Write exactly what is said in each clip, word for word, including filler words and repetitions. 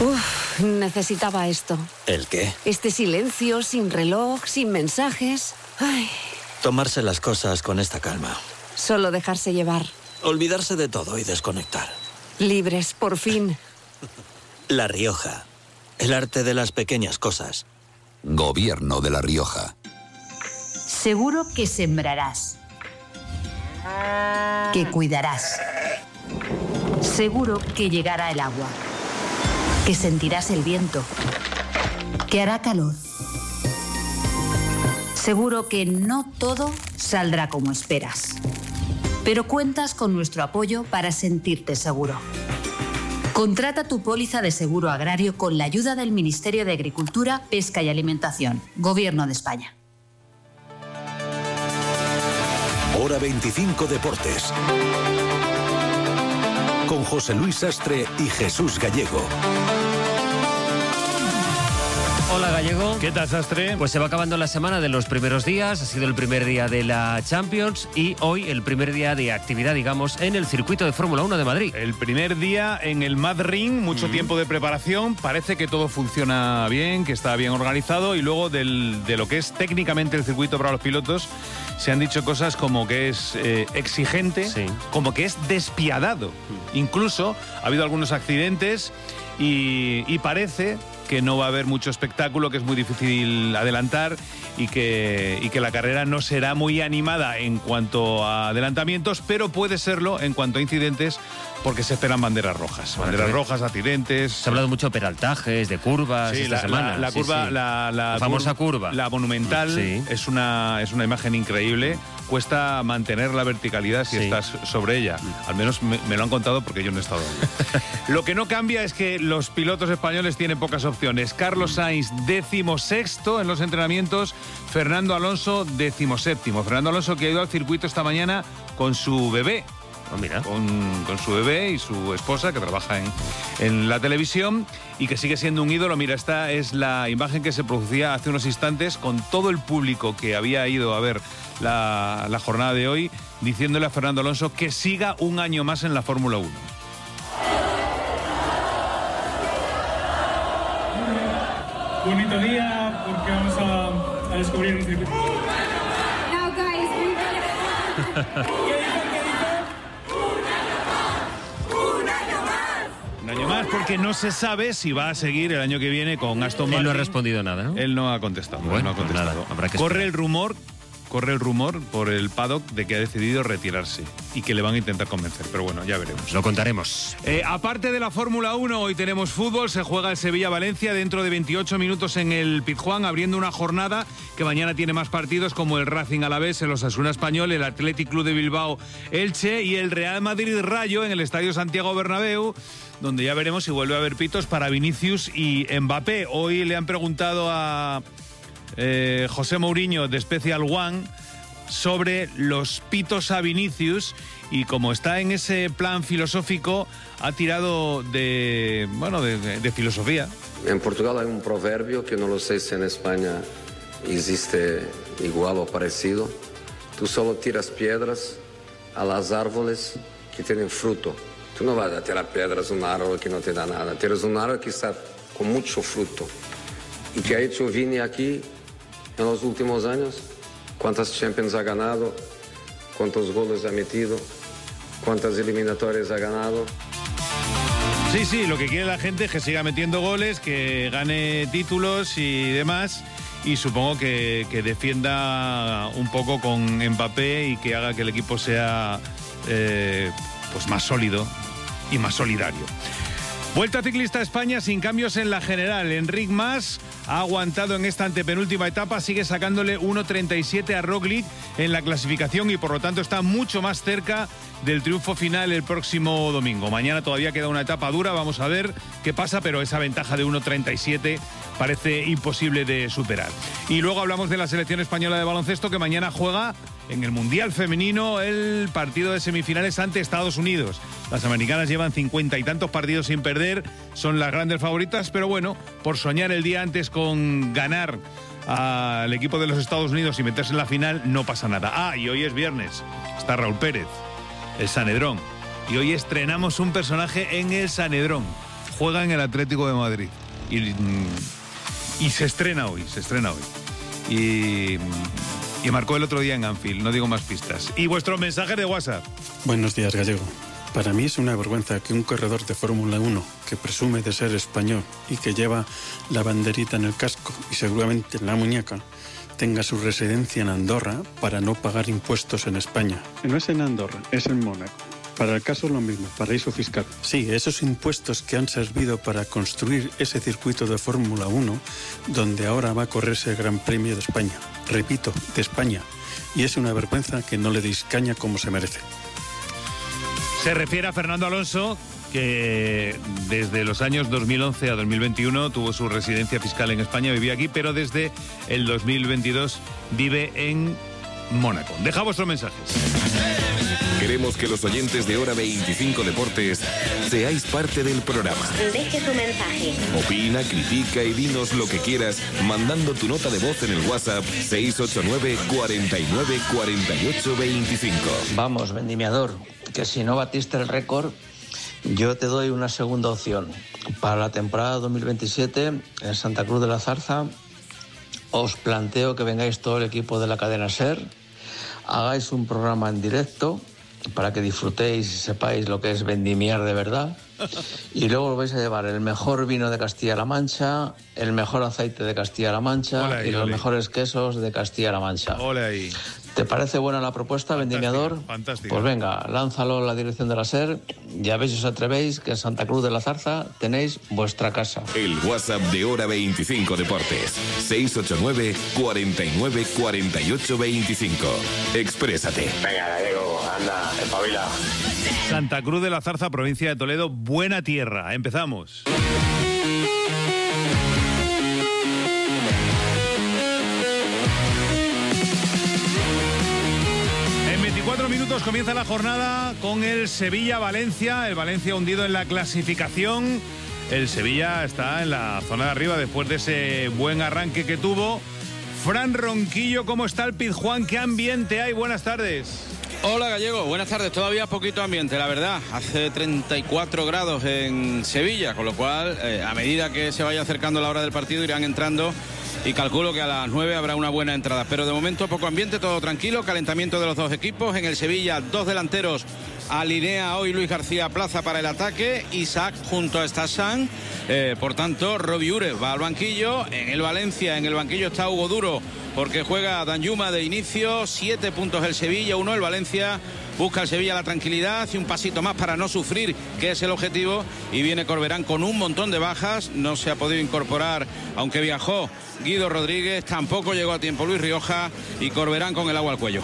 Uf, necesitaba esto. ¿El qué? Este silencio, sin reloj, sin mensajes. Ay. Tomarse las cosas con esta calma. Solo dejarse llevar. Olvidarse de todo y desconectar. Libres, por fin. La Rioja. El arte de las pequeñas cosas. Gobierno de La Rioja. Seguro que sembrarás. Que cuidarás. Seguro que llegará el agua. Que sentirás el viento. Que hará calor. Seguro que no todo saldrá como esperas. Pero cuentas con nuestro apoyo para sentirte seguro. Contrata tu póliza de seguro agrario con la ayuda del Ministerio de Agricultura, Pesca y Alimentación. Gobierno de España. Hora veinticinco Deportes. Con José Luis Sastre y Jesús Gallego. Hola Gallego. ¿Qué tal, Sastre? Pues se va acabando la semana de los primeros días, ha sido el primer día de la Champions y hoy el primer día de actividad, digamos, en el circuito de Fórmula uno de Madrid. El primer día en el Mad Ring, mucho mm. tiempo de preparación, parece que todo funciona bien, que está bien organizado y luego del, de lo que es técnicamente el circuito para los pilotos se han dicho cosas como que es eh, exigente, sí. como que es despiadado. Mm. Incluso ha habido algunos accidentes y, y parece que no va a haber mucho espectáculo, que es muy difícil adelantar y que, y que la carrera no será muy animada en cuanto a adelantamientos, pero puede serlo en cuanto a incidentes porque se esperan banderas rojas. Bueno, banderas rojas, accidentes. Se ha hablado mucho de peraltajes, de curvas sí, esta la, semana. La, la curva, sí, sí. La, la, la famosa curva. La monumental sí. es, una, es una imagen increíble. Cuesta mantener la verticalidad si sí. estás sobre ella. Al menos me, me lo han contado porque yo no he estado ahí. Lo que no cambia es que los pilotos españoles tienen pocas opciones. Carlos Sainz, decimosexto en los entrenamientos. Fernando Alonso, decimoséptimo. Fernando Alonso que ha ido al circuito esta mañana con su bebé. Oh, mira. Con, con su bebé y su esposa que trabaja en, en la televisión y que sigue siendo un ídolo. Mira, esta es la imagen que se producía hace unos instantes con todo el público que había ido a ver la, la jornada de hoy, diciéndole a Fernando Alonso que siga un año más en la Fórmula uno. Bonito día porque vamos a, a descubrir un circuito. Now guys, Un año más porque no se sabe si va a seguir el año que viene con Aston Martin. Él no ha respondido nada, ¿no? Él no ha contestado. Bueno, no ha contestado. Pues nada, habrá que corre esperar. el rumor, corre el rumor por el paddock de que ha decidido retirarse y que le van a intentar convencer. Pero bueno, ya veremos. Lo contaremos. Eh, aparte de la Fórmula uno, hoy tenemos fútbol. Se juega el Sevilla-Valencia dentro de veintiocho minutos en el Pizjuán, abriendo una jornada que mañana tiene más partidos como el Racing Alavés, el Osasuna Español, el Athletic Club de Bilbao Elche y el Real Madrid Rayo en el Estadio Santiago Bernabéu, donde ya veremos si vuelve a haber pitos para Vinicius y Mbappé. Hoy le han preguntado a eh, José Mourinho de Special One sobre los pitos a Vinicius y como está en ese plan filosófico ha tirado de, bueno, de, de, de filosofía. En Portugal hay un proverbio que no lo sé si en España existe igual o parecido. Tú solo tiras piedras a las árboles que tienen fruto. Tú no vas a tirar piedras a un árbol que no te da nada. Tiras un árbol que está con mucho fruto. ¿Y qué ha hecho Vini aquí en los últimos años? ¿Cuántas Champions ha ganado? ¿Cuántos goles ha metido? ¿Cuántas eliminatorias ha ganado? Sí, sí, lo que quiere la gente es que siga metiendo goles, que gane títulos y demás. Y supongo que, que defienda un poco con Mbappé y que haga que el equipo sea eh, pues más sólido y más solidario. Vuelta ciclista a España sin cambios en la general. Enric Mas ha aguantado en esta antepenúltima etapa, sigue sacándole uno treinta y siete a Roglic en la clasificación y por lo tanto está mucho más cerca del triunfo final el próximo domingo. Mañana todavía queda una etapa dura, vamos a ver qué pasa, pero esa ventaja de uno treinta y siete parece imposible de superar. Y luego hablamos de la selección española de baloncesto que mañana juega en el Mundial Femenino el partido de semifinales ante Estados Unidos. Las americanas llevan cincuenta y tantos partidos sin perder, son las grandes favoritas, pero bueno, por soñar el día antes con ganar al equipo de los Estados Unidos y meterse en la final, no pasa nada. Ah, y hoy es viernes, está Raúl Pérez, el Sanedrón, y hoy estrenamos un personaje en el Sanedrón. juega en el Atlético de Madrid. Y, y se estrena hoy, se estrena hoy. Y, y marcó el otro día en Anfield, no digo más pistas. Y vuestro mensaje de WhatsApp. Buenos días, Gallego. Para mí es una vergüenza que un corredor de Fórmula uno que presume de ser español y que lleva la banderita en el casco y seguramente en la muñeca tenga su residencia en Andorra para no pagar impuestos en España. No es en Andorra, es en Mónaco. Para el caso es lo mismo, paraíso fiscal. Sí, esos impuestos que han servido para construir ese circuito de Fórmula uno donde ahora va a correrse el Gran Premio de España. Repito, de España. Y es una vergüenza que no le deis caña como se merece. Se refiere a Fernando Alonso, que desde los años dos mil once a dos mil veintiuno tuvo su residencia fiscal en España, vivía aquí, pero desde el dos mil veintidós vive en Mónaco. Deja vuestros mensajes. Queremos que los oyentes de Hora veinticinco Deportes seáis parte del programa. Deje tu mensaje. Opina, critica y dinos lo que quieras mandando tu nota de voz en el WhatsApp seis ocho nueve, cuarenta y nueve, cuarenta y ocho, veinticinco. Vamos, vendimiador, que si no batiste el récord, yo te doy una segunda opción. Para la temporada dos mil veintisiete, en Santa Cruz de la Zarza, os planteo que vengáis todo el equipo de la cadena SER, hagáis un programa en directo para que disfrutéis y sepáis lo que es vendimiar de verdad, y luego os vais a llevar el mejor vino de Castilla-La Mancha, el mejor aceite de Castilla-La Mancha Hola ahí, y los ole. mejores quesos de Castilla-La Mancha. Ole ahí. ¿Te parece buena la propuesta, vendimiador? Fantástico. Pues venga, lánzalo en la dirección de la SER, ya veis si os atrevéis que en Santa Cruz de la Zarza tenéis vuestra casa. El WhatsApp de Hora veinticinco Deportes, seis ocho nueve, cuarenta y nueve, cuarenta y ocho, veinticinco. Exprésate. Venga, Gallego, anda, espabila. Santa Cruz de la Zarza, provincia de Toledo, buena tierra. Empezamos. veinticuatro minutos comienza la jornada con el Sevilla-Valencia. El Valencia hundido en la clasificación. El Sevilla está en la zona de arriba después de ese buen arranque que tuvo. Fran Ronquillo, ¿cómo está el Pizjuán? ¿Qué ambiente hay? Buenas tardes. Hola, Gallego, buenas tardes. Todavía poquito ambiente, la verdad. Hace treinta y cuatro grados en Sevilla, con lo cual, eh, a medida que se vaya acercando la hora del partido, irán entrando. Y calculo que a las nueve habrá una buena entrada. Pero de momento poco ambiente, todo tranquilo. Calentamiento de los dos equipos. En el Sevilla, dos delanteros. Alinea hoy Luis García Plaza para el ataque. Isaac junto a Stassan. Eh, por tanto, Robi Ure va al banquillo. En el Valencia, en el banquillo está Hugo Duro, porque juega Danjuma de inicio. Siete puntos el Sevilla, uno el Valencia. Busca el Sevilla la tranquilidad y un pasito más para no sufrir, que es el objetivo. Y viene Corberán con un montón de bajas. No se ha podido incorporar, aunque viajó Guido Rodríguez. Tampoco llegó a tiempo Luis Rioja. Y Corberán con el agua al cuello.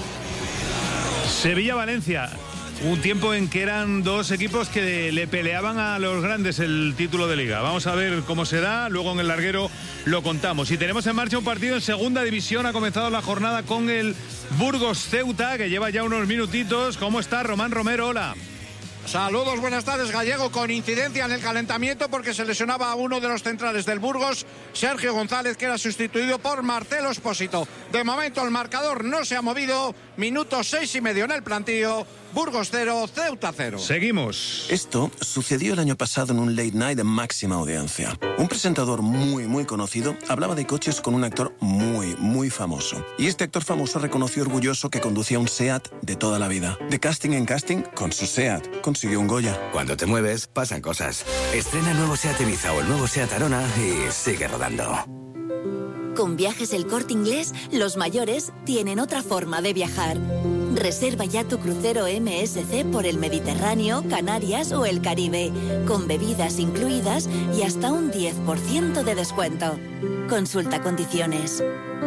Sevilla-Valencia. Un tiempo en que eran dos equipos que le peleaban a los grandes el título de Liga. Vamos a ver cómo se da, luego en el larguero lo contamos. Y tenemos en marcha un partido en segunda división. Ha comenzado la jornada con el Burgos Ceuta, que lleva ya unos minutitos. ¿Cómo está Román Romero? Hola. Saludos, buenas tardes, Gallego. Con incidencia en el calentamiento porque se lesionaba a uno de los centrales del Burgos, Sergio González, que era sustituido por Marcelo Espósito. De momento el marcador no se ha movido. Minuto seis y medio en el plantío. Burgos cero, Ceuta cero. Seguimos. Esto sucedió el año pasado en un late night de máxima audiencia. Un presentador muy, muy conocido hablaba de coches con un actor muy, muy famoso. Y este actor famoso reconoció orgulloso que conducía un SEAT de toda la vida. De casting en casting, con su SEAT consiguió un Goya. Cuando te mueves, pasan cosas. Estrena el nuevo SEAT Ibiza o el nuevo SEAT Arona y sigue rodando. Con Viajes El Corte Inglés, los mayores tienen otra forma de viajar. Reserva ya tu crucero M S C por el Mediterráneo, Canarias o el Caribe, con bebidas incluidas y hasta un diez por ciento de descuento. Consulta condiciones.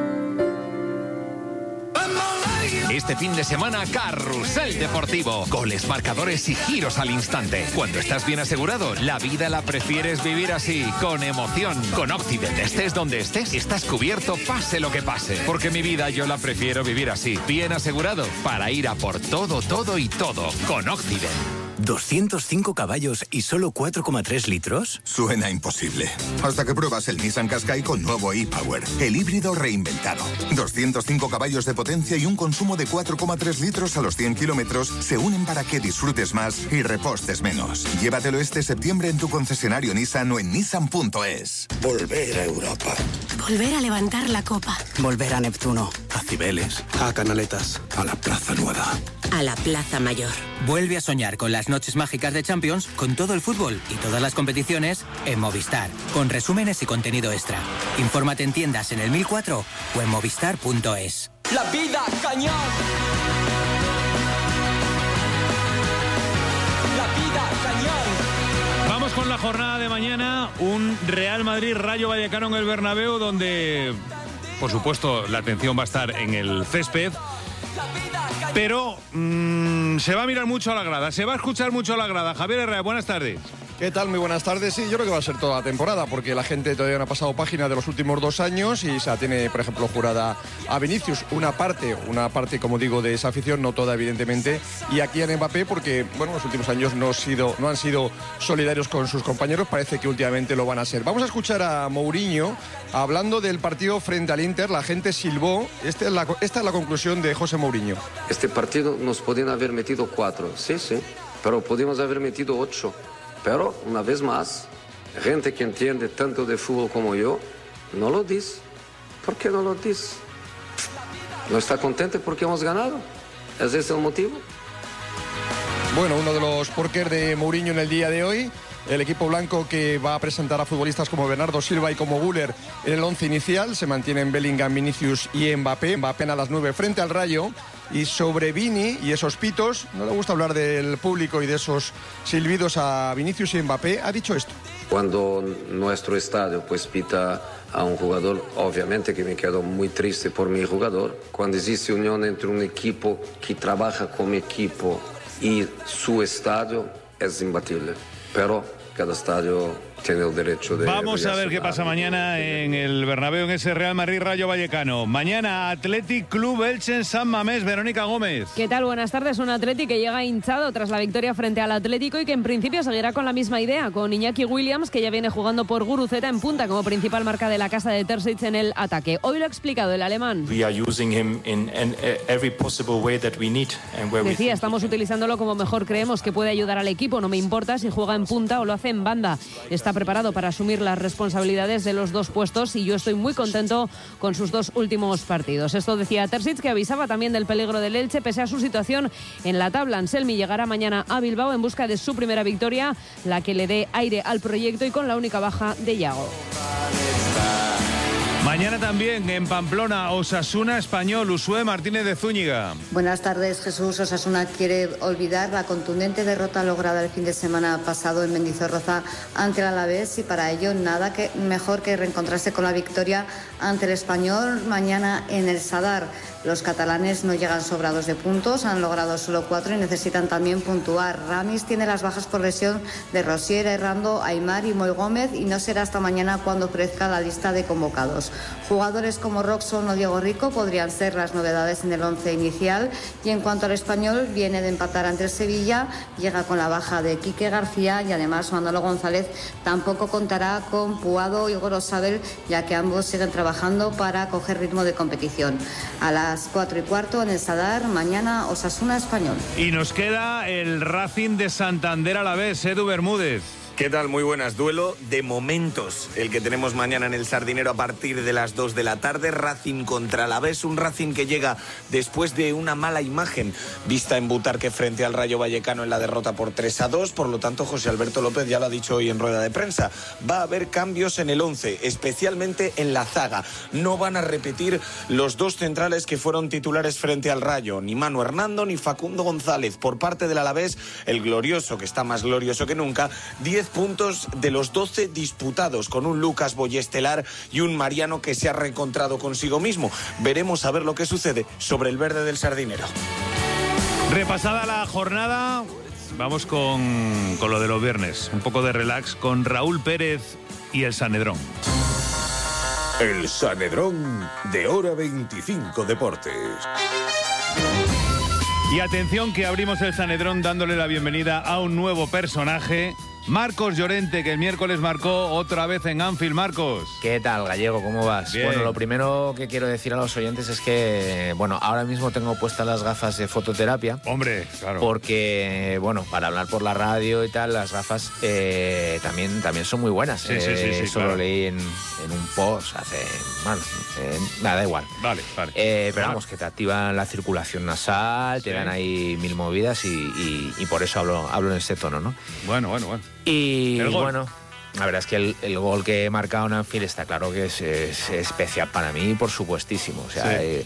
Este fin de semana, Carrusel Deportivo. Goles, marcadores y giros al instante. Cuando estás bien asegurado, la vida la prefieres vivir así, con emoción. Con Occident, estés donde estés, estás cubierto pase lo que pase. Porque mi vida yo la prefiero vivir así, bien asegurado, para ir a por todo, todo y todo. Con Occident. ¿doscientos cinco caballos y solo cuatro coma tres litros? Suena imposible. Hasta que pruebas el Nissan Qashqai con nuevo e-Power, el híbrido reinventado. doscientos cinco caballos de potencia y un consumo de cuatro coma tres litros a los cien kilómetros se unen para que disfrutes más y repostes menos. Llévatelo este septiembre en tu concesionario Nissan o en nissan punto es. Volver a Europa. Volver a levantar la copa. Volver a Neptuno. A Cibeles. A Canaletas. A la Plaza Nueva. A la Plaza Mayor. Vuelve a soñar con las noches mágicas de Champions, con todo el fútbol y todas las competiciones en Movistar, con resúmenes y contenido extra. Infórmate en tiendas en el mil cuatro o en movistar punto es. La vida cañón. La vida cañón. Vamos con la jornada de mañana, un Real Madrid-Rayo Vallecano en el Bernabéu, donde, por supuesto, la atención va a estar en el césped. Pero mmm, se va a mirar mucho a la grada, se va a escuchar mucho a la grada. Javier Herrera, buenas tardes. ¿Qué tal? Muy buenas tardes. Sí, yo creo que va a ser toda la temporada, porque la gente todavía no ha pasado página de los últimos dos años y se tiene, por ejemplo, jurada a Vinicius. Una parte, una parte, como digo, de esa afición, no toda, evidentemente, y aquí a Mbappé, porque, bueno, los últimos años no, sido, no han sido solidarios con sus compañeros, parece que últimamente lo van a ser. Vamos a escuchar a Mourinho hablando del partido frente al Inter. La gente silbó. Esta es la, esta es la conclusión de José Mourinho. Este partido nos podían haber metido cuatro, sí, sí, pero podíamos haber metido ocho. Pero, una vez más, gente que entiende tanto de fútbol como yo, no lo dice. ¿Por qué no lo dice? ¿No está contento porque hemos ganado? ¿Es ese el motivo? Bueno, uno de los porqués de Mourinho en el día de hoy. El equipo blanco que va a presentar a futbolistas como Bernardo Silva y como Güler en el once inicial. Se mantienen Bellingham, Vinicius y Mbappé. Mbappé a las nueve frente al Rayo. Y sobre Vini y esos pitos, no le gusta hablar del público y de esos silbidos a Vinicius y Mbappé, ha dicho esto. Cuando nuestro estadio pues pita a un jugador, obviamente que me quedo muy triste por mi jugador. Cuando existe unión entre un equipo que trabaja como equipo y su estadio, es imbatible. Pero cada estadio tiene el derecho de... Vamos a ver qué pasa mañana en el Bernabéu, en ese Real Madrid-Rayo Vallecano. Mañana, Athletic Club Elche en San Mamés. Verónica Gómez. ¿Qué tal? Buenas tardes. Un Athletic que llega hinchado tras la victoria frente al Atlético y que en principio seguirá con la misma idea, con Iñaki Williams, que ya viene jugando por Guruceta en punta como principal marca de la casa de Terzic en el ataque. Hoy lo ha explicado el alemán. Decía, estamos utilizándolo como mejor creemos que puede ayudar al equipo. No me importa si juega en punta o lo hace en banda. Está preparado para asumir las responsabilidades de los dos puestos y yo estoy muy contento con sus dos últimos partidos. Esto decía Terzic, que avisaba también del peligro del Elche pese a su situación en la tabla. Anselmi llegará mañana a Bilbao en busca de su primera victoria, la que le dé aire al proyecto y con la única baja de Yago. Mañana también en Pamplona, Osasuna Español, Usué Martínez de Zúñiga. Buenas tardes, Jesús. Osasuna quiere olvidar la contundente derrota lograda el fin de semana pasado en Mendizorroza ante el Alavés y para ello nada que mejor que reencontrarse con la victoria ante el Español mañana en el Sadar. Los catalanes no llegan sobrados de puntos, han logrado solo cuatro y necesitan también puntuar. Ramis tiene las bajas por lesión de Rosier, Errando, Aymar y Moy Gómez y no será hasta mañana cuando ofrezca la lista de convocados. Jugadores como Roxon o Diego Rico podrían ser las novedades en el once inicial y en cuanto al Español, viene de empatar ante el Sevilla, llega con la baja de Quique García y además Manolo González tampoco contará con Puado y Gorosabel, ya que ambos siguen trabajando para coger ritmo de competición. A las cuatro y cuarto en el Sadar, mañana Osasuna Español. Y nos queda el Racing de Santander a la vez, Edu Bermúdez. ¿Qué tal? Muy buenas. Duelo de momentos el que tenemos mañana en el Sardinero a partir de las dos de la tarde. Racing contra Alavés, un Racing que llega después de una mala imagen vista en Butarque frente al Rayo Vallecano en la derrota por tres a dos. Por lo tanto, José Alberto López ya lo ha dicho hoy en rueda de prensa. Va a haber cambios en el once, especialmente en la zaga. No van a repetir los dos centrales que fueron titulares frente al Rayo, ni Manu Hernando ni Facundo González. Por parte del Alavés, el glorioso, que está más glorioso que nunca, diez puntos de los doce disputados, con un Lucas Boyestelar y un Mariano que se ha reencontrado consigo mismo. Veremos a ver lo que sucede sobre el verde del Sardinero. Repasada la jornada, vamos con, con lo de los viernes. Un poco de relax con Raúl Pérez y el Sanedrón. El Sanedrón de Hora veinticinco Deportes. Y atención que abrimos el Sanedrón dándole la bienvenida a un nuevo personaje, Marcos Llorente, que el miércoles marcó otra vez en Anfield. Marcos. ¿Qué tal, Gallego? ¿Cómo vas? Bien. Bueno, lo primero que quiero decir a los oyentes es que, bueno, ahora mismo tengo puestas las gafas de fototerapia. Hombre, claro. Porque, bueno, para hablar por la radio y tal, las gafas eh, también, también son muy buenas. Sí, sí, sí, sí, Eso claro. lo leí en, en un post hace... Bueno, eh, nada, da igual. Vale, vale. Eh, pero Vale. vamos, que te activan la circulación nasal, te Sí. dan ahí mil movidas y, y- y por eso hablo, hablo en este tono, ¿no? Bueno, bueno, bueno. Y El gol. bueno, la verdad es que el, el gol que he marcado en Anfield está claro que es, es especial para mí, por supuestísimo. O sea, Sí. eh,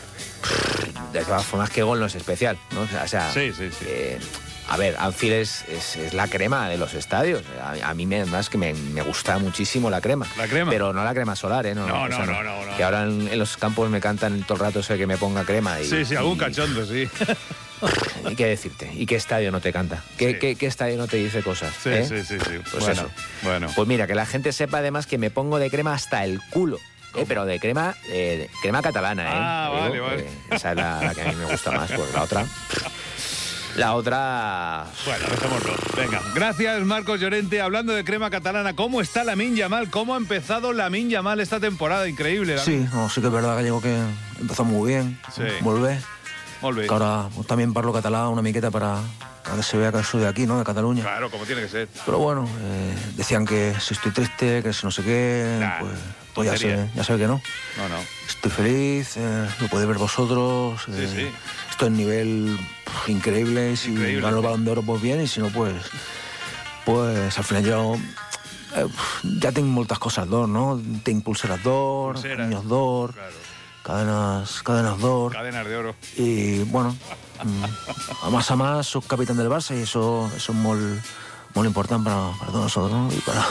de todas formas, ¿qué gol no es especial? ¿no? O sea, o sea, Sí, sí, sí. eh, a ver, Anfield es, es- es la crema de los estadios. A, a mí me, además que me, me gusta muchísimo la crema. La crema. Pero no la crema solar, ¿eh? No, No, esa no, no, no, no. Que ahora en, en los campos me cantan todo el rato eso de que me ponga crema. Y, Sí, sí, algún y- cachondo, sí. ¿Y qué decirte? ¿Y qué estadio no te canta? ¿Qué, Sí. qué- qué estadio no te dice cosas? Sí, eh? sí, sí, sí. Pues bueno, eso. bueno. Pues mira, que la gente sepa además que me pongo de crema hasta el culo. Eh, pero de crema eh, de crema catalana, ¿eh? Ah, Te vale, digo, vale. eh, esa es la, la que a mí me gusta más, pues la otra... La otra... Bueno, dejémoslo. Venga. Gracias, Marcos Llorente. Hablando de crema catalana, ¿cómo está Lamine Yamal? ¿Cómo ha empezado Lamine Yamal esta temporada? Increíble. Sí, no, sí que es verdad, Gallego, que empezó muy bien. Sí. Volver. Molt bé. Que ahora pues, también parlo catalán una miqueta para, para que se vea que soy de aquí, ¿no? De Cataluña. Claro, como tiene que ser. Pero bueno, eh, decían que si estoy triste, que si no sé qué, Nah, pues, pues ya tontería. sé, ya sé que no. No, no. Estoy feliz, eh, lo podéis ver vosotros. eh, Sí, sí. Estoy en nivel pff, increíble. Si Increíble, gano el sí. Balón de Oro, pues bien, y si no, pues, pues al final yo eh, ja tinc moltes coses d'or, no? Tinc pulseres d'or, Pulseres. anillos d'or, cadenas, cadenas d'or. Cadenas de oro. Y bueno, mm, a más a más, soy capitán del Barça y eso, eso es muy, muy importante para, para todos nosotros, ¿no? Y para...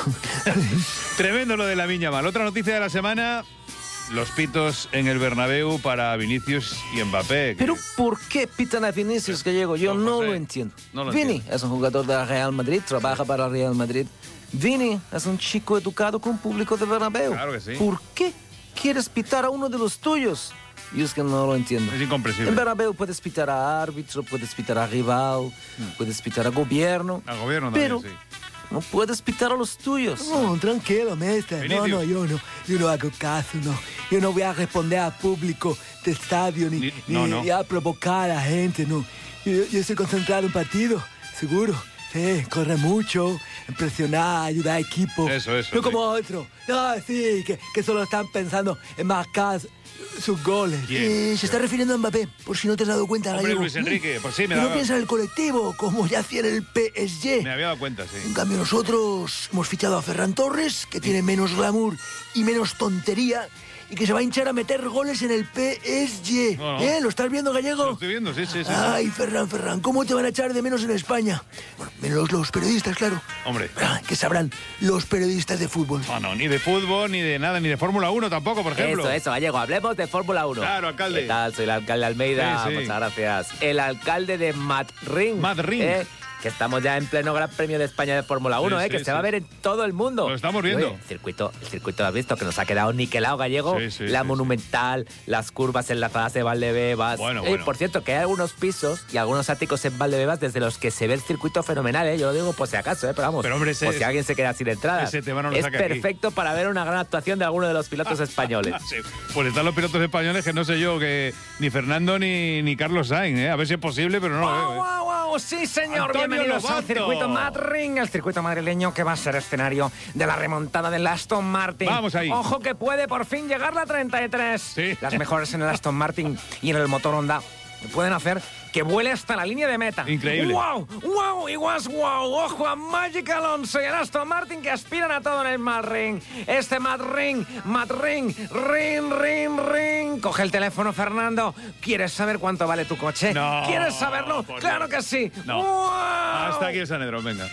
Tremendo lo de Lamine Yamal. Otra noticia de la semana, los pitos en el Bernabéu para Vinicius y Mbappé. que- Pero ¿por qué pitan a Vinicius, Gallego? Yo no, lo entiendo. no lo Vini es un jugador del Real Madrid, trabaja para el Real Madrid. Vini es un chico educado con público de Bernabéu. Claro que sí. ¿Por qué quieres pitar a uno de los tuyos? Yo es que no lo entiendo. Es incomprensible. En Bernabéu puedes pitar a árbitro, puedes pitar a rival, puedes pitar a gobierno. Al gobierno pero también, sí. no puedes pitar a los tuyos. No, tranquilo, mister. No, no, yo no, yo no hago caso, no. Yo no voy a responder al público del estadio ni, ni, no, no. ni a provocar a la gente, no. Yo, yo estoy concentrado en un partido, seguro. Sí, corre mucho, impresionar, ayudar a equipo. Eso, eso, No sí. como otro. No, sí, que, que solo están pensando en marcar sus goles. ¿Quién? Eh, se está refiriendo a Mbappé, por si no te has dado cuenta, Hombre, Gallego. Luis Enrique, pues sí, me Que no daba- piensa en el colectivo, como ya hacía en el P S G. Me había dado cuenta, sí. En cambio, nosotros hemos fichado a Ferran Torres, que tiene menos glamour y menos tontería, y que se va a hinchar a meter goles en el P S G. No, no. ¿Eh? ¿Lo estás viendo, Gallego? Lo estoy viendo, sí, sí, sí. sí. Ay, Ferran, Ferran, ¿cómo te van a echar de menos en España? Bueno, menos los periodistas, claro. Hombre. Ah, ¿qué sabrán los periodistas de fútbol? No, no, ni de fútbol, ni de nada, ni de Fórmula uno tampoco, por ejemplo. Eso, eso, Gallego, hablemos de Fórmula uno. Claro, alcalde. ¿Qué tal? Soy el alcalde Almeida, Sí, sí. muchas gracias. El alcalde de Madrid. Madrid. ¿eh? Que estamos ya en pleno Gran Premio de España de Fórmula uno, Sí, ¿eh? que sí, se va a sí. ver en todo el mundo. Lo estamos viendo. Oye, el circuito, el circuito, ¿has visto? Que nos ha quedado niquelado, Gallego. Sí, sí, La sí, monumental, las curvas en la plaza de Valdebebas. Bueno, Eh, bueno. Por cierto, que hay algunos pisos y algunos áticos en Valdebebas desde los que se ve el circuito fenomenal, ¿eh? Yo lo digo por si acaso, ¿eh? Pero vamos, Pero, hombre, ese- por si alguien se queda sin entrada. ese tema no lo es saque aquí. perfecto para ver una gran actuación de alguno de los pilotos españoles. Sí, pues están los pilotos españoles que no sé yo, que ni Fernando ni, ni Carlos Sainz, ¿eh? A ver si es posible, pero no lo veo, ¿eh? ¡Guau, guau! Sí, señor. Antonio Bienvenidos Lobato. al circuito Madrid, el circuito madrileño que va a ser escenario de la remontada del Aston Martin. Vamos ahí. Ojo que puede por fin llegar la treinta y tres. Sí. Las mejores en el Aston Martin y en el motor Honda pueden hacer que vuele hasta la línea de meta. Increíble. ¡Wow! ¡Wow! Y was wow. Ojo a Magic Alonso y el Aston Martin que aspiran a todo en el Mad Ring. Este Mad Ring, Mad Ring, ring, ring, ring. Coge el teléfono, Fernando. ¿Quieres saber cuánto vale tu coche? No, ¿Quieres saberlo? por ¡Claro Dios. que sí! No. ¡Wow! Hasta aquí el Sanedrón, venga.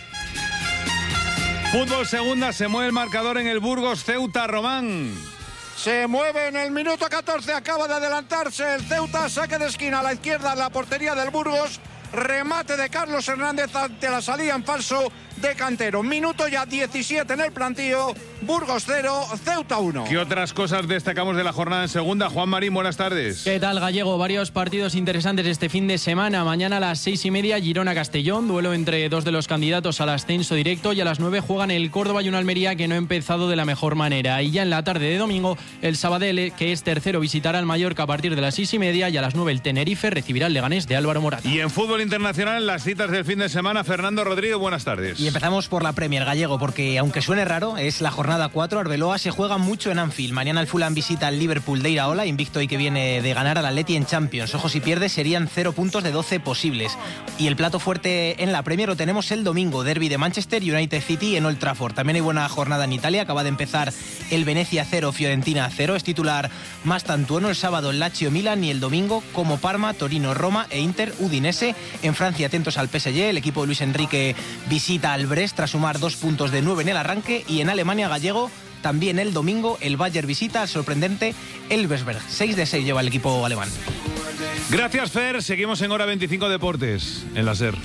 Fútbol segunda, se mueve el marcador en el Burgos, Ceuta, Román. Se mueve en el minuto catorce, acaba de adelantarse el Ceuta, saque de esquina a la izquierda en la portería del Burgos, remate de Carlos Hernández ante la salida en falso de Cantero. Minuto ya diecisiete en el plantío. Burgos cero, Ceuta uno. ¿Qué otras cosas destacamos de la jornada en segunda? Juan Marín, buenas tardes. ¿Qué tal, Gallego? Varios partidos interesantes este fin de semana. Mañana a las seis y media, Girona-Castellón, duelo entre dos de los candidatos al ascenso directo, y a las nueve juegan el Córdoba y un Almería que no ha empezado de la mejor manera. Y ya en la tarde de domingo, el Sabadell, que es tercero, visitará al Mallorca a partir de las seis y media, y a las nueve el Tenerife recibirá al Leganés de Álvaro Morata. Y en fútbol internacional, las citas del fin de semana. Fernando Rodríguez, buenas tardes. Y empezamos por la Premier, Gallego, porque aunque suene raro, es la jornada cuatro. Arbeloa se juega mucho en Anfield. Mañana el Fulham visita al Liverpool de Iraola, invicto y que viene de ganar al Atleti en Champions. Ojo, si pierde serían cero puntos de doce posibles. Y el plato fuerte en la Premier lo tenemos el domingo, derbi de Manchester United City en Old Trafford. También hay buena jornada en Italia, acaba de empezar el Venecia cero, Fiorentina cero. Es titular Mastantuono. El sábado el Lazio Milan, y el domingo como Parma, Torino, Roma e Inter Udinese. En Francia, atentos al P S G. El equipo de Luis Enrique visita al Brest tras sumar dos puntos de nueve en el arranque. Y en Alemania, Gallego, también el domingo el Bayern visita al sorprendente Elversberg. seis de seis lleva el equipo alemán. Gracias, Fer. Seguimos en Hora veinticinco Deportes, en la SER.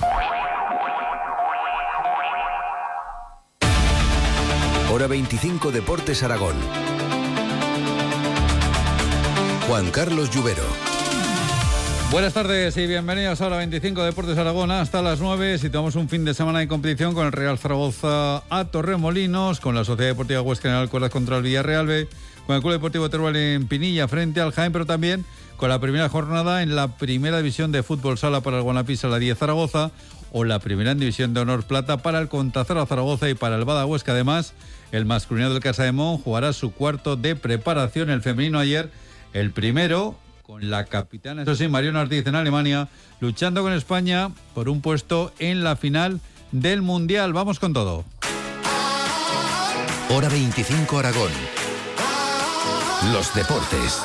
Hora veinticinco Deportes Aragón. Juan Carlos Lluvero. Buenas tardes y bienvenidos a Hora veinticinco Deportes Aragón. Hasta las nueve situamos un fin de semana de competición con el Real Zaragoza a Torremolinos, con la Sociedad Deportiva Huesca en Alcoraz contra el Villarreal B, con el Club Deportivo Teruel en Pinilla frente al Jaén, pero también con la primera jornada en la primera división de fútbol sala para el Guanapisa, la diez Zaragoza, o la primera en división de honor plata para el Contazara Zaragoza y para el Bada Huesca. Además, el masculino del Casademón jugará su cuarto de preparación, el femenino ayer, el primero con la capitana, eso sí, Mariona Ortiz en Alemania, luchando con España por un puesto en la final del Mundial. Vamos con todo. Hora veinticinco Aragón. Los deportes.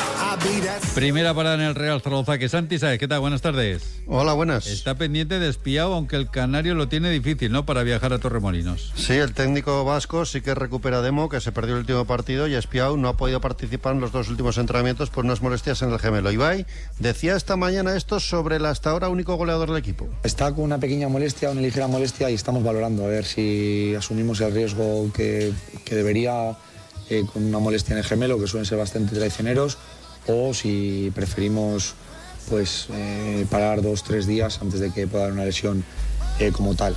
Primera parada en el Real Zaragoza, que Santi Sáez. ¿Qué tal? Buenas tardes. Hola, buenas. Está pendiente de Espiao, aunque el canario lo tiene difícil, ¿no?, para viajar a Torremolinos. Sí, el técnico vasco sí que recupera Demo, que se perdió el último partido, y Espiao no ha podido participar en los dos últimos entrenamientos por unas molestias en el gemelo. Ibai decía esta mañana esto sobre el hasta ahora único goleador del equipo. Está con una pequeña molestia, una ligera molestia, y estamos valorando a ver si asumimos el riesgo que, que debería eh, con una molestia en el gemelo, que suelen ser bastante traicioneros, o si preferimos pues eh, parar dos, tres días antes de que pueda dar una lesión eh, como tal.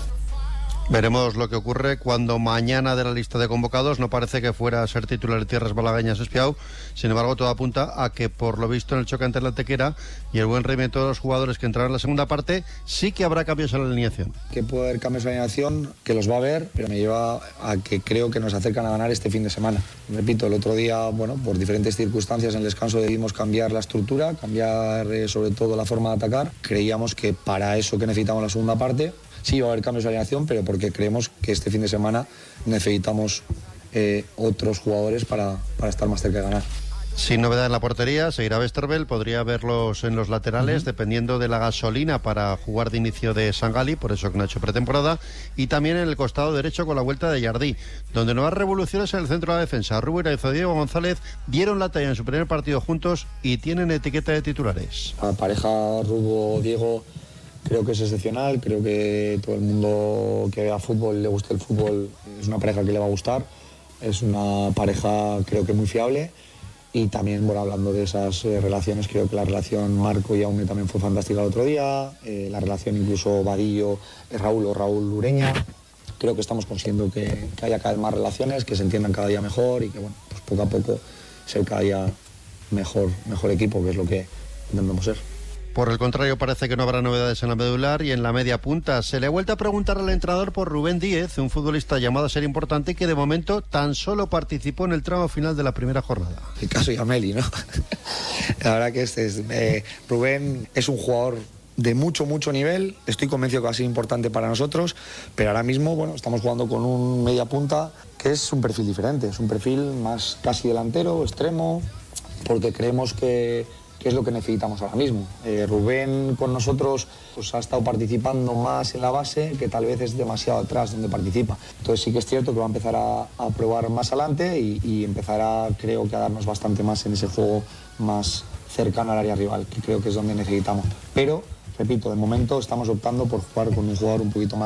Veremos lo que ocurre cuando mañana de la lista de convocados no parece que fuera a ser titular de tierras malagueñas Espiao. Sin embargo, todo apunta a que, por lo visto en el choque ante la Antequera y el buen rendimiento de los jugadores que entrarán en la segunda parte, sí que habrá cambios en la alineación. Que puede haber cambios en la alineación, que los va a haber, pero me lleva a que creo que nos acercan a ganar este fin de semana. Repito, el otro día, bueno, por diferentes circunstancias en el descanso decidimos cambiar la estructura, cambiar eh, sobre todo la forma de atacar. Creíamos que para eso que necesitamos la segunda parte, sí va a haber cambios de alineación, pero porque creemos que este fin de semana necesitamos eh, otros jugadores para, para estar más cerca de ganar. Sin novedad en la portería, seguirá Westerveld, podría verlos en los laterales, uh-huh. dependiendo de la gasolina para jugar de inicio de Sangali, por eso que no ha hecho pretemporada, y también en el costado derecho con la vuelta de Jardí, donde nuevas revoluciones en el centro de la defensa. Rubén Aizo y Diego González dieron la talla en su primer partido juntos y tienen etiqueta de titulares. La pareja Rubo-Diego creo que es excepcional, creo que todo el mundo que vea fútbol, le guste el fútbol, es una pareja que le va a gustar, es una pareja creo que muy fiable. Y también, bueno, hablando de esas eh, relaciones, creo que la relación Marco y Aume también fue fantástica el otro día, eh, la relación incluso Vadillo, eh, Raúl o Raúl Ureña. Creo que estamos consiguiendo que, que haya cada vez más relaciones, que se entiendan cada día mejor y que, bueno, pues poco a poco ser cada día mejor, mejor equipo, que es lo que intentamos ser. Por el contrario, parece que no habrá novedades en la medular y en la media punta. Se le ha vuelto a preguntar al entrenador por Rubén Díez, un futbolista llamado a ser importante y que de momento tan solo participó en el tramo final de la primera jornada. El caso Yameli, ¿no? La verdad que este es, eh, Rubén es un jugador de mucho, mucho nivel. Estoy convencido que va a ser importante para nosotros, pero ahora mismo, bueno, estamos jugando con un media punta que es un perfil diferente. Es un perfil más casi delantero, extremo, porque creemos que que es lo que necesitamos ahora mismo. Eh, Rubén con nosotros pues, ha estado participando más en la base, que tal vez es demasiado atrás donde participa. Entonces sí que es cierto que va a empezar a, a probar más adelante y, y empezará, creo que, a darnos bastante más en ese juego más cercano al área rival, que creo que es donde necesitamos. Pero, repito, de momento estamos optando por jugar con un jugador un poquito más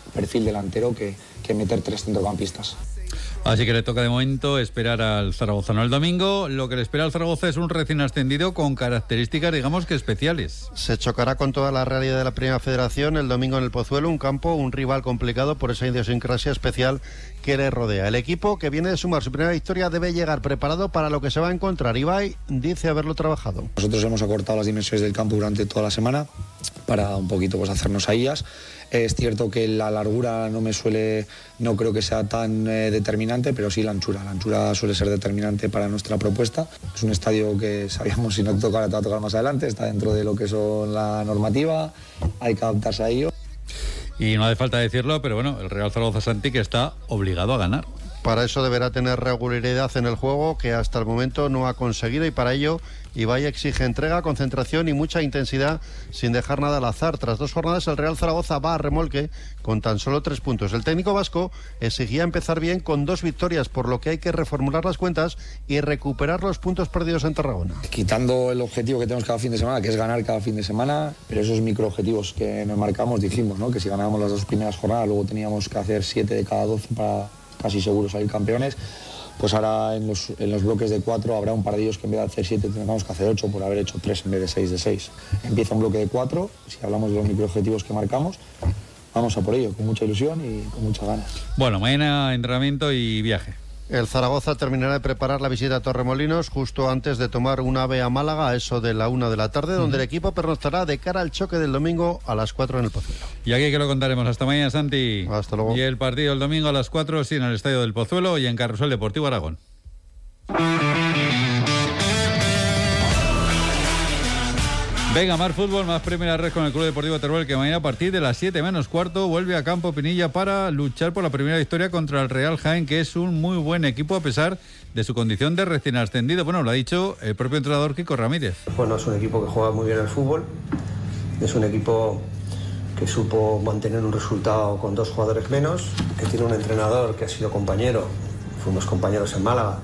perfil delantero que, que meter tres centrocampistas. Así que le toca de momento esperar al zaragozano el domingo. Lo que le espera al Zaragoza es un recién ascendido con características, digamos que especiales. Se chocará con toda la realidad de la Primera Federación el domingo en el Pozuelo, un campo, un rival complicado por esa idiosincrasia especial que le rodea. El equipo, que viene de sumar su primera victoria, debe llegar preparado para lo que se va a encontrar. Ibai dice haberlo trabajado. Nosotros hemos acortado las dimensiones del campo durante toda la semana para un poquito pues hacernos a ellas. Es cierto que la largura no me suele, no creo que sea tan eh, determinante, pero sí la anchura. La anchura suele ser determinante para nuestra propuesta. Es un estadio que sabíamos, si no te tocara, te va a tocar más adelante. Está dentro de lo que son la normativa, hay que adaptarse a ello. Y no hace falta decirlo, pero bueno, el Real Zaragoza Santi que está obligado a ganar. Para eso deberá tener regularidad en el juego, que hasta el momento no ha conseguido, y para ello Ibai exige entrega, concentración y mucha intensidad sin dejar nada al azar. Tras dos jornadas el Real Zaragoza va a remolque con tan solo tres puntos. El técnico vasco exigía empezar bien con dos victorias, por lo que hay que reformular las cuentas y recuperar los puntos perdidos en Tarragona. Quitando el objetivo que tenemos cada fin de semana, que es ganar cada fin de semana, pero esos microobjetivos que nos marcamos, dijimos, ¿no?, que si ganábamos las dos primeras jornadas luego teníamos que hacer siete de cada doce para casi seguro salir campeones. Pues ahora en los, en los bloques de cuatro habrá un par de ellos que en vez de hacer siete tendremos que hacer ocho por haber hecho tres en vez de seis de seis. Empieza un bloque de cuatro, si hablamos de los microobjetivos que marcamos, vamos a por ello, con mucha ilusión y con muchas ganas. Bueno, mañana entrenamiento y viaje. El Zaragoza terminará de preparar la visita a Torremolinos justo antes de tomar un AVE a Málaga a eso de la una de la tarde, donde el equipo pernoctará de cara al choque del domingo a las cuatro en el Pozuelo. Y aquí que lo contaremos. Hasta mañana, Santi. Hasta luego. Y el partido el domingo a las cuatro, sí, en el Estadio del Pozuelo y en Carrusel Deportivo Aragón. Venga, más fútbol, más primera red con el Club Deportivo Teruel, que mañana a partir de las siete menos cuarto vuelve a Campo Pinilla para luchar por la primera victoria contra el Real Jaén, que es un muy buen equipo a pesar de su condición de recién ascendido. Bueno, lo ha dicho el propio entrenador Kiko Ramírez. Bueno, es un equipo que juega muy bien al fútbol, es un equipo que supo mantener un resultado con dos jugadores menos, que tiene un entrenador que ha sido compañero, fuimos compañeros en Málaga,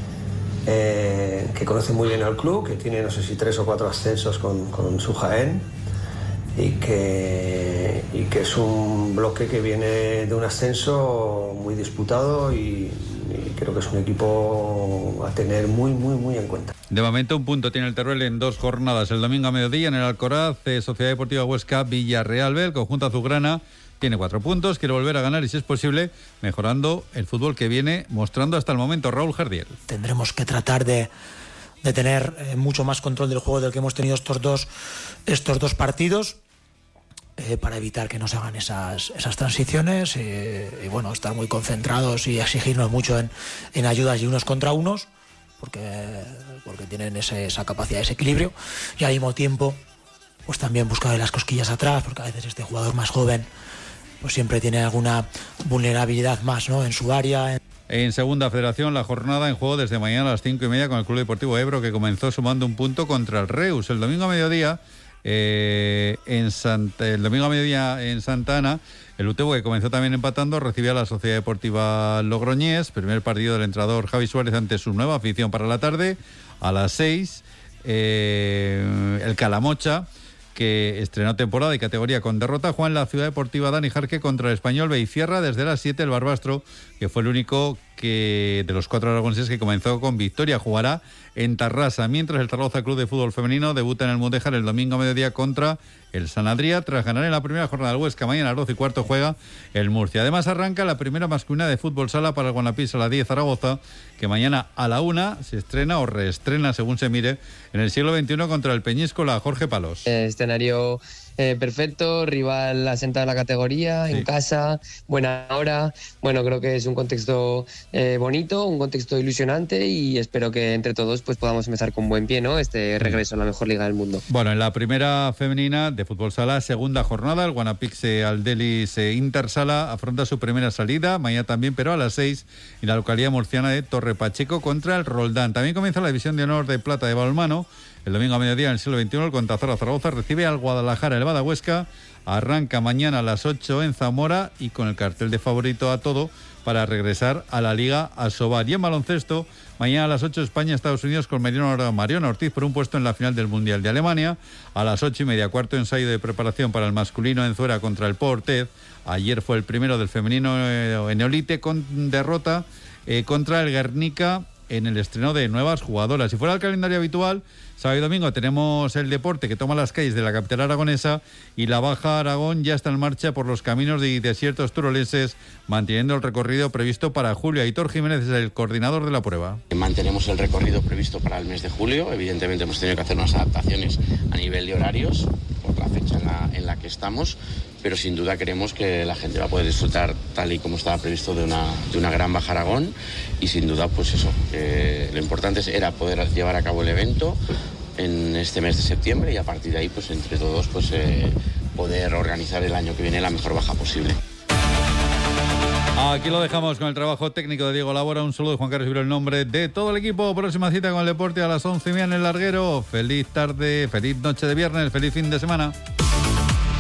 Eh, que conoce muy bien al club, que tiene no sé si tres o cuatro ascensos con, con su Jaén y que, y que es un bloque que viene de un ascenso muy disputado y, y creo que es un equipo a tener muy, muy, muy en cuenta. De momento un punto tiene el Teruel en dos jornadas. El domingo a mediodía en el Alcoraz, eh, Sociedad Deportiva Huesca, Villarreal B, el conjunto azulgrana tiene cuatro puntos, quiere volver a ganar y, si es posible, mejorando el fútbol que viene mostrando hasta el momento Raúl Jardiel. Tendremos que tratar de, de tener eh, mucho más control del juego del que hemos tenido estos dos, estos dos partidos eh, para evitar que nos hagan esas, esas transiciones y, y bueno, estar muy concentrados y exigirnos mucho en, en ayudas y unos contra unos porque, porque tienen ese, esa capacidad, ese equilibrio, y al mismo tiempo pues también buscar las cosquillas atrás, porque a veces este jugador más joven pues siempre tiene alguna vulnerabilidad más, ¿no?, en su área. En Segunda Federación, la jornada en juego desde mañana a las cinco y media con el Club Deportivo Ebro, que comenzó sumando un punto contra el Reus. El domingo a mediodía, eh, en Santa, el domingo a mediodía en Santa Ana, el Utebo, que comenzó también empatando, recibía a la Sociedad Deportiva Logroñés. Primer partido del entrenador Javi Suárez ante su nueva afición para la tarde. A las seis, eh, el Calamocha, que estrenó temporada y categoría con derrota, Juan la Ciudad Deportiva Dani Jarque contra el Español B, y cierra desde las siete el Barbastro, que fue el único que de los cuatro aragoneses que comenzó con victoria. Jugará en Tarrasa, mientras el Zaragoza Club de Fútbol Femenino debuta en el Mudéjar el domingo a mediodía contra el San Adrià, tras ganar en la primera jornada del Huesca. Mañana a las doce y cuarto juega el Murcia. Además arranca la primera masculina de fútbol sala para el Guanapís a las diez Zaragoza, que mañana a la una se estrena o reestrena, según se mire, en el siglo veintiuno contra el Peñíscola Jorge Palos. Escenario eh, perfecto, rival asentado en la categoría, sí. En casa, buena hora. Bueno, creo que es un contexto eh, bonito, un contexto ilusionante, y espero que entre todos pues podamos empezar con buen pie, ¿no?, este regreso a la mejor liga del mundo. Bueno, en la primera femenina de fútbol sala, segunda jornada, el Guanapix Aldelis Intersala afronta su primera salida, mañana también, pero a las seis, en la localidad murciana de Torre Pacheco contra el Roldán. También comienza la división de honor de plata de balonmano. El domingo a mediodía en el siglo veintiuno, el Contazora Zaragoza recibe al Guadalajara el Bada Huesca. Arranca mañana a las ocho en Zamora y con el cartel de favorito a todo para regresar a la Liga Asobal. Y en baloncesto, mañana a las ocho España-Estados Unidos con Mariano, Mariano Ortiz por un puesto en la final del Mundial de Alemania. A las ocho y media, cuarto ensayo de preparación para el masculino en Zuera contra el Portez. Ayer fue el primero del femenino en Neolite con derrota eh, contra el Guernica en el estreno de nuevas jugadoras. Si fuera el calendario habitual, sábado y domingo tenemos el deporte que toma las calles de la capital aragonesa y la Baja Aragón ya está en marcha por los caminos y desiertos turolenses, manteniendo el recorrido previsto para julio. Aitor Jiménez es el coordinador de la prueba. Mantenemos el recorrido previsto para el mes de julio. Evidentemente hemos tenido que hacer unas adaptaciones a nivel de horarios por la fecha en la, en la que estamos, pero sin duda queremos que la gente va a poder disfrutar tal y como estaba previsto de una, de una gran Baja Aragón, y sin duda pues eso, eh, lo importante era poder llevar a cabo el evento en este mes de septiembre y a partir de ahí pues entre todos pues eh, poder organizar el año que viene la mejor baja posible. Aquí lo dejamos con el trabajo técnico de Diego Labora. Un saludo de Juan Carlos Ibero, el nombre de todo el equipo. Próxima cita con el deporte a las once y media en el Larguero. Feliz tarde, feliz noche de viernes, feliz fin de semana.